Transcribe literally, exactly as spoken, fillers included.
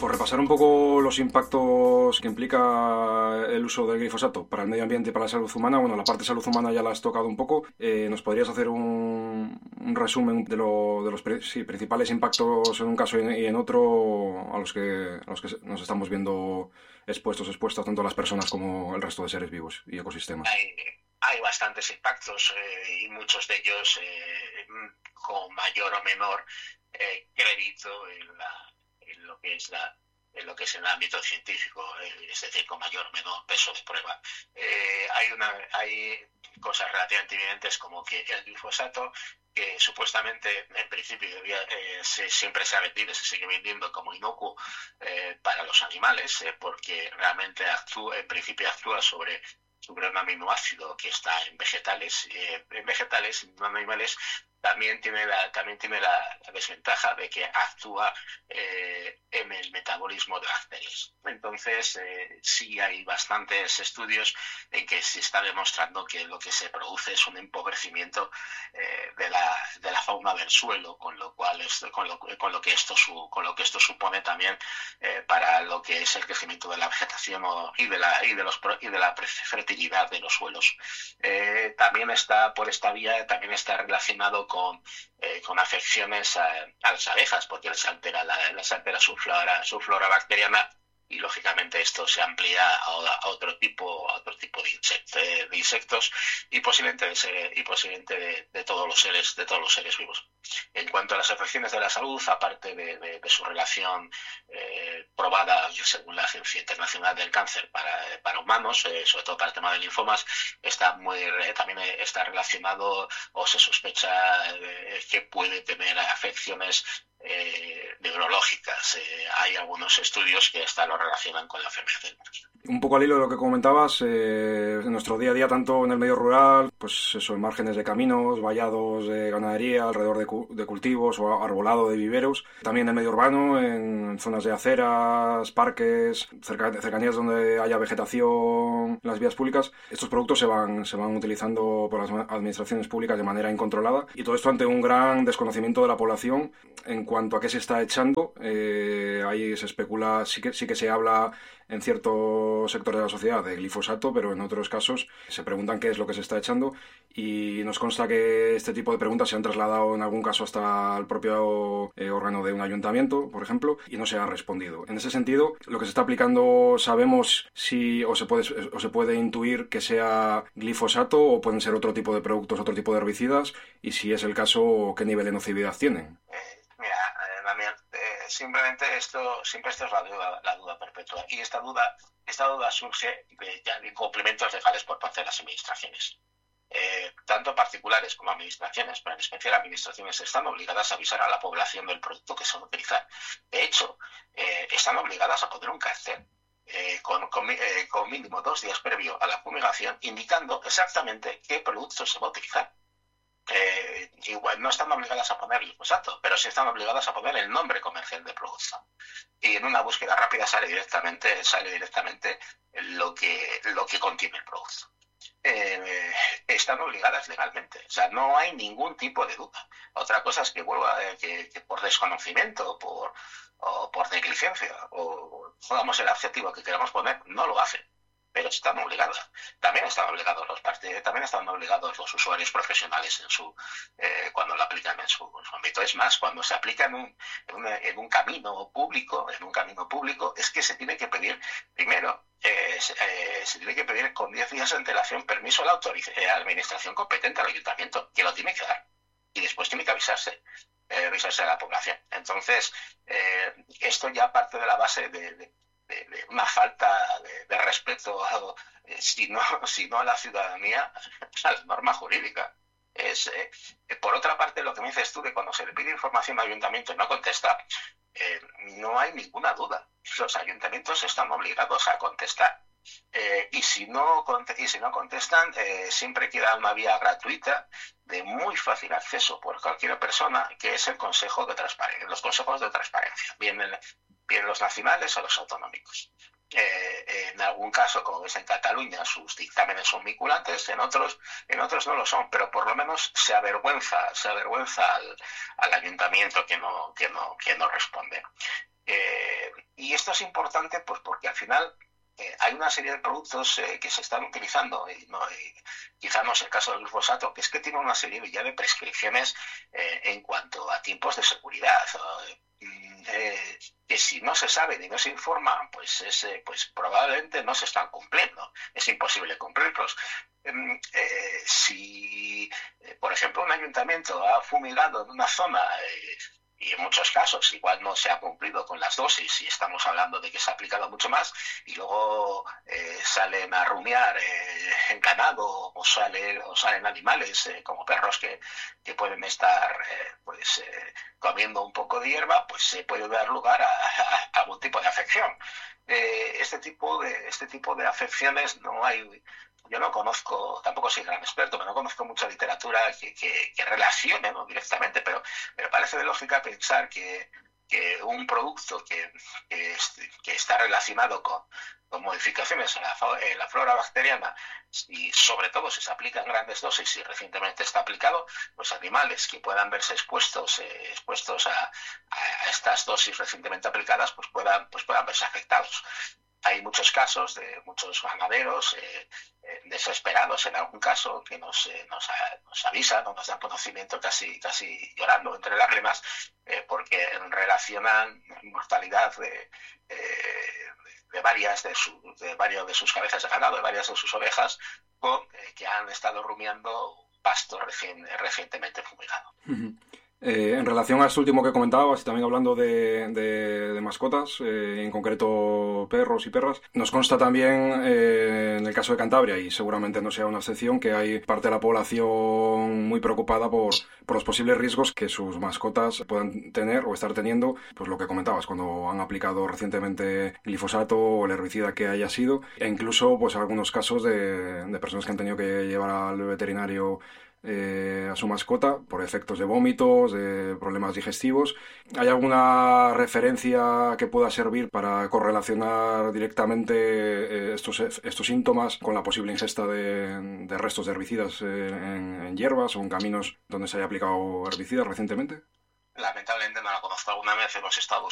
Por repasar un poco los impactos que implica el uso del glifosato para el medio ambiente y para la salud humana, bueno, la parte de salud humana ya la has tocado un poco. Eh, ¿nos podrías hacer un, un resumen de, lo, de los sí, principales impactos en un caso y en otro a los que, a los que nos estamos viendo expuestos, expuestas tanto las personas como el resto de seres vivos y ecosistemas? Hay, hay bastantes impactos eh, y muchos de ellos eh, con mayor o menor eh, crédito en, la, en lo que es la en lo que es el ámbito científico, eh, es decir, con mayor o menor peso de prueba. Eh, hay, una, hay cosas relativamente evidentes como que el glifosato, que supuestamente en principio debía, eh, se, siempre se ha vendido, se sigue vendiendo como inocuo eh, para los animales, eh, porque realmente actúa, en principio actúa sobre, sobre un aminoácido que está en vegetales, eh, en vegetales, en animales. También tiene la, también tiene la, la desventaja de que actúa eh, en el metabolismo de bacterias. Entonces, eh, sí hay bastantes estudios en que se está demostrando que lo que se produce es un empobrecimiento eh, de, la, de la fauna del suelo, con lo cual es, con, lo, con, lo que esto su, con lo que esto supone también eh, para lo que es el crecimiento de la vegetación o, y, de la, y, de los, y de la fertilidad de los suelos. Eh, también está por esta vía, también está relacionado Con, eh, con afecciones a, a las abejas, porque les altera, la, les altera su, flora, su flora bacteriana, y lógicamente esto se amplía a, a otro tipo a otro tipo de, insect, de insectos y posiblemente de, ser, y posiblemente de, de todos los seres de todos los seres vivos. En cuanto a las afecciones de la salud, aparte de, de, de su relación eh, probada según la Agencia Internacional del Cáncer para, para humanos, eh, sobre todo para el tema de linfomas, está muy eh, también está relacionado o se sospecha eh, que puede tener afecciones Eh, neurológicas. Eh, hay algunos estudios que hasta lo relacionan con la enfermedad del Parkinson. Un poco al hilo de lo que comentabas, eh, en nuestro día a día, tanto en el medio rural, pues eso, en márgenes de caminos, vallados de ganadería, alrededor de, cu de cultivos o arbolado de viveros, también en el medio urbano, en zonas de aceras, parques, cerca cercanías donde haya vegetación, en las vías públicas. Estos productos se van, se van utilizando por las administraciones públicas de manera incontrolada, y todo esto ante un gran desconocimiento de la población en cuanto a qué se está echando. Eh, ahí se especula, sí que, sí que se habla en ciertos sectores de la sociedad de glifosato, pero en otros casos se preguntan qué es lo que se está echando, y nos consta que este tipo de preguntas se han trasladado en algún caso hasta el propio eh, órgano de un ayuntamiento, por ejemplo, y no se ha respondido. En ese sentido, lo que se está aplicando, ¿sabemos si o se puede, o se puede intuir que sea glifosato o pueden ser otro tipo de productos, otro tipo de herbicidas? Y si es el caso, ¿qué nivel de nocividad tienen? Mira, eh, Damián, eh, simplemente esto, siempre esto es la duda, la duda perpetua. Y esta duda, esta duda surge de, ya, de complementos legales por parte de las administraciones. Eh, tanto particulares como administraciones, pero en especial administraciones, están obligadas a avisar a la población del producto que se va a utilizar. De hecho, eh, están obligadas a poner un cartel eh, con, con, eh, con mínimo dos días previo a la fumigación, indicando exactamente qué producto se va a utilizar. Eh, igual no están obligadas a poner glifosato, pero sí están obligadas a poner el nombre comercial del producto. Y en una búsqueda rápida sale directamente, sale directamente lo que, lo que contiene el producto. Eh, están obligadas legalmente, o sea, no hay ningún tipo de duda. Otra cosa es que, vuelva, eh, que, que por desconocimiento, por, o por negligencia, o pongamos el adjetivo que queramos poner, no lo hacen. Pero están obligados. También están obligados los partidos, también están obligados los usuarios profesionales en su eh, cuando lo aplican en su, en su ámbito. Es más, cuando se aplica en un, en, una, en un camino público, en un camino público, es que se tiene que pedir primero, eh, se, eh, se tiene que pedir con diez días de antelación permiso a la, eh, a la administración competente, al ayuntamiento, que lo tiene que dar. Y después tiene que avisarse, eh, avisarse a la población. Entonces, eh, esto ya parte de la base de, de De, de una falta de, de respeto, eh, si, no, si no a la ciudadanía, a la norma jurídica. Es, eh, por otra parte, lo que me dices tú de cuando se le pide información al ayuntamiento y no contesta, eh, no hay ninguna duda. Los ayuntamientos están obligados a contestar. Eh, y, si no, y si no contestan, eh, siempre queda una vía gratuita de muy fácil acceso por cualquier persona, que es el Consejo de Transparencia, los consejos de transparencia, bien, el, bien los nacionales o los autonómicos. Eh, en algún caso, como ves en Cataluña, sus dictámenes son vinculantes, en otros, en otros no lo son, pero por lo menos se avergüenza, se avergüenza al, al ayuntamiento que no, que no, que no responde. Eh, y, esto es importante pues porque al final eh, hay una serie de productos eh, que se están utilizando, y, no, y quizá no es el caso del glifosato, que es que tiene una serie ya de prescripciones eh, en cuanto a tiempos de seguridad. Eh, que si no se sabe ni no se informa, pues, es, eh, pues probablemente no se están cumpliendo. Es imposible cumplirlos. Eh, si, eh, por ejemplo, un ayuntamiento ha fumigado en una zona eh, y en muchos casos igual no se ha cumplido con las dosis y estamos hablando de que se ha aplicado mucho más y luego eh, salen a rumiar eh, en ganado o, sale, o salen animales eh, como perros que, que pueden estar eh, pues eh, comiendo un poco de hierba, pues se puede dar lugar a, a, a algún tipo de afección. Eh, este tipo de este tipo de afecciones no hay. Yo no conozco, tampoco soy gran experto, pero no conozco mucha literatura que, que, que relacione, ¿no?, directamente, pero, pero parece de lógica pensar que, que un producto que, que, que está relacionado con, con modificaciones en la, en la flora bacteriana y sobre todo si se aplica en grandes dosis y recientemente está aplicado, pues animales que puedan verse expuestos, eh, expuestos a, a estas dosis recientemente aplicadas, pues puedan, pues puedan verse afectados. Hay muchos casos de muchos ganaderos eh, eh, desesperados en algún caso que nos, eh, nos, nos avisan o nos dan conocimiento casi, casi llorando entre lágrimas eh, porque relacionan mortalidad de, eh, de, varias de, su, de varios de sus cabezas de ganado, de varias de sus ovejas, con eh, que han estado rumiando pasto recién, recientemente fumigado. Uh-huh. Eh, en relación a esto último que comentabas y también hablando de, de, de mascotas, eh, en concreto perros y perras, nos consta también eh, en el caso de Cantabria, y seguramente no sea una excepción, que hay parte de la población muy preocupada por, por los posibles riesgos que sus mascotas puedan tener o estar teniendo, pues lo que comentabas, cuando han aplicado recientemente glifosato o el herbicida que haya sido, e incluso pues algunos casos de, de personas que han tenido que llevar al veterinario Eh, a su mascota por efectos de vómitos, de problemas digestivos. ¿Hay alguna referencia que pueda servir para correlacionar directamente eh, estos, estos síntomas con la posible ingesta de, de restos de herbicidas eh, en, en hierbas o en caminos donde se haya aplicado herbicidas recientemente? Lamentablemente no la conozco. Alguna vez hemos estado